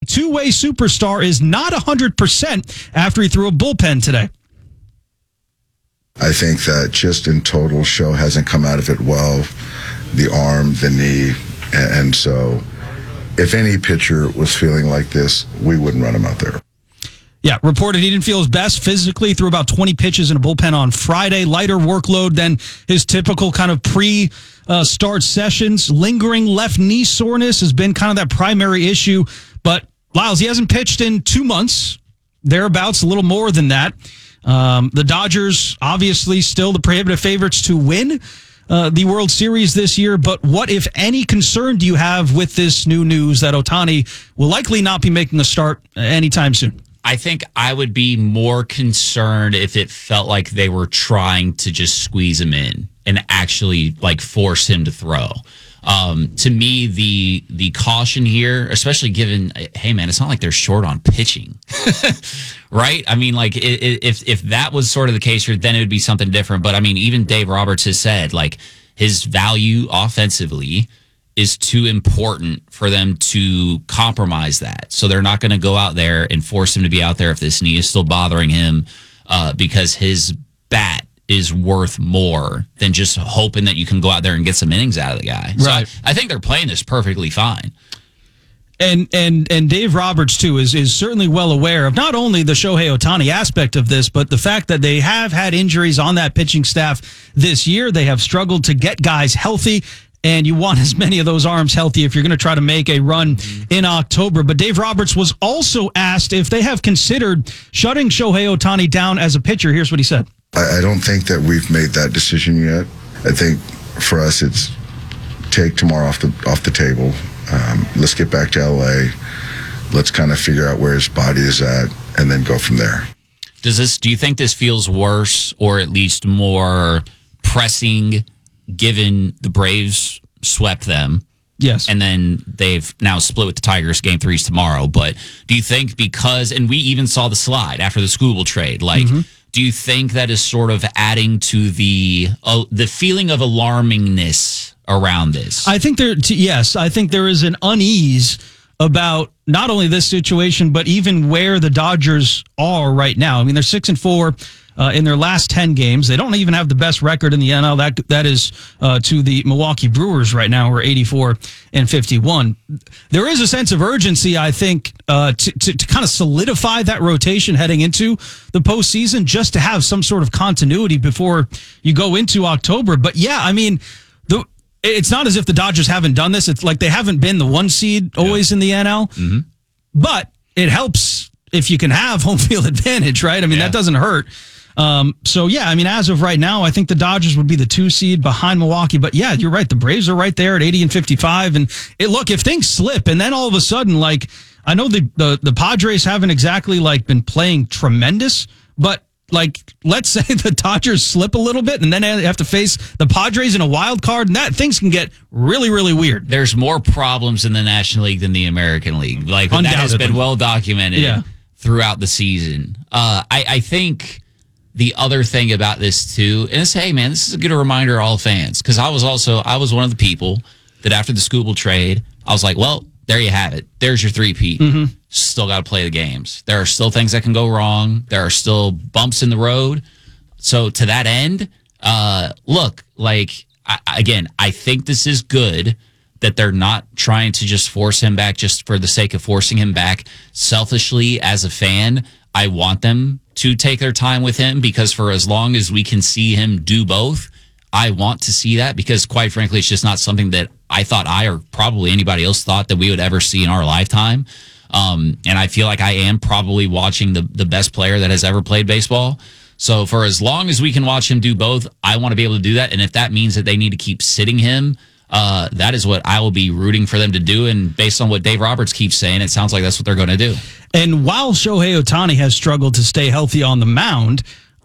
two-way superstar is not 100% after he threw a bullpen today. I think that just in total, Show hasn't come out of it well. The arm, the knee, and so if any pitcher was feeling like this, we wouldn't run him out there. Yeah, reported he didn't feel his best physically, threw about 20 pitches in a bullpen on Friday. Lighter workload than his typical kind of pre-start sessions. Lingering left knee soreness has been kind of that primary issue. But, Lyles, he hasn't pitched in 2 months, thereabouts, a little more than that. The Dodgers, obviously, still the prohibitive favorites to win the World Series this year. But what, if any, concern do you have with this new news that Ohtani will likely not be making a start anytime soon? I think I would be more concerned if it felt like they were trying to just squeeze him in and actually like force him to throw. To me, the caution here, especially given, hey man, it's not like they're short on pitching, right? I mean, like if that was sort of the case here, then it would be something different. But I mean, even Dave Roberts has said like his value offensively is too important for them to compromise that. So they're not going to go out there and force him to be out there if this knee is still bothering him, because his bat is worth more than just hoping that you can go out there and get some innings out of the guy. Right. So I think they're playing this perfectly fine. And Dave Roberts, too, is certainly well aware of not only the Shohei Ohtani aspect of this, but the fact that they have had injuries on that pitching staff this year. They have struggled to get guys healthy, and you want as many of those arms healthy if you're going to try to make a run in October. But Dave Roberts was also asked if they have considered shutting Shohei Ohtani down as a pitcher. Here's what he said. I don't think that we've made that decision yet. I think for us, it's take tomorrow off the table. Let's get back to LA. Let's kind of figure out where his body is at, and then go from there. Do you think this feels worse, or at least more pressing, given the Braves swept them? Yes. And then they've now split with the Tigers. Game 3 is tomorrow. But do you think because, and we even saw the slide after the Skubal trade, like, do you think that is sort of adding to the feeling of alarmingness around this? I think yes, I think there is an unease about not only this situation, but even where the Dodgers are right now. I mean, they're 6-4 in their last 10 games. They don't even have the best record in the NL. That is to the Milwaukee Brewers right now, who are 84-51. There is a sense of urgency, I think, to kind of solidify that rotation heading into the postseason, just to have some sort of continuity before you go into October. But yeah, I mean, it's not as if the Dodgers haven't done this. It's like they haven't been the 1 seed always in the NL. But it helps if you can have home field advantage, right? I mean, that doesn't hurt. So, yeah, I mean, as of right now, I think the Dodgers would be the 2 seed behind Milwaukee. But, yeah, you're right. The Braves are right there at 80-55. And look, if things slip and then all of a sudden, like, I know the Padres haven't exactly, like, been playing tremendous, but, like, let's say the Dodgers slip a little bit and then they have to face the Padres in a wild card, and that things can get really, really weird. There's more problems in the National League than the American League. Like, that has been well documented throughout the season. I think the other thing about this too, and it's, hey man, this is a good reminder to all fans, because I was one of the people that after the Skubal trade, I was like, well, there you have it. There's your 3-peat. Still got to play the games. There are still things that can go wrong. There are still bumps in the road. So to that end, look, like, I think this is good that they're not trying to just force him back just for the sake of forcing him back. Selfishly, as a fan, I want them to take their time with him, because for as long as we can see him do both, I want to see that, because quite frankly, it's just not something that I thought or probably anybody else thought that we would ever see in our lifetime. And I feel like I am probably watching the best player that has ever played baseball. So for as long as we can watch him do both, I want to be able to do that. And if that means that they need to keep sitting him, that is what I will be rooting for them to do. And based on what Dave Roberts keeps saying, it sounds like that's what they're going to do. And while Shohei Ohtani has struggled to stay healthy on the mound,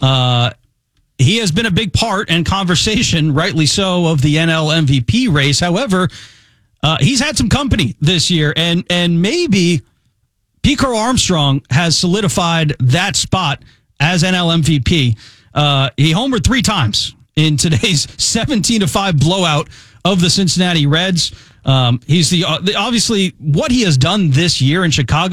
he has been a big part and conversation, rightly so, of the NL MVP race. However, he's had some company this year, and maybe Pete Crow Armstrong has solidified that spot as NL MVP. He homered 3 times in today's 17-5 blowout of the Cincinnati Reds. He's obviously what he has done this year in Chicago